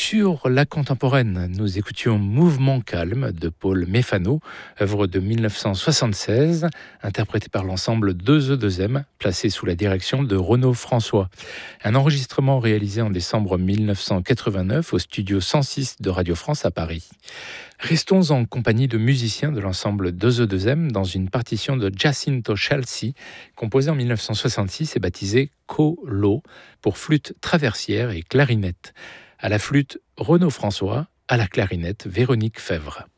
Sur la contemporaine, nous écoutions Mouvement calme de Paul Méfano, œuvre de 1976, interprétée par l'ensemble 2E2M, placé sous la direction de Renaud François. Un enregistrement réalisé en décembre 1989 au studio 106 de Radio France à Paris. Restons en compagnie de musiciens de l'ensemble 2E2M dans une partition de Jacinto Scelsi, composée en 1966 et baptisée Co-Lo, pour flûte traversière et clarinette. À la flûte, Renaud François, à la clarinette, Véronique Fèvre.